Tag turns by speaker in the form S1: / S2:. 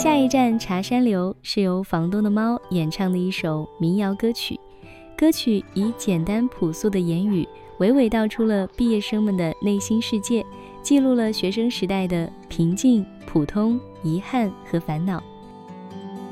S1: 下一站茶山流是由房东的猫演唱的一首民谣歌曲，歌曲以简单朴素的言语娓娓道出了毕业生们的内心世界，记录了学生时代的平静、普通、遗憾和烦恼。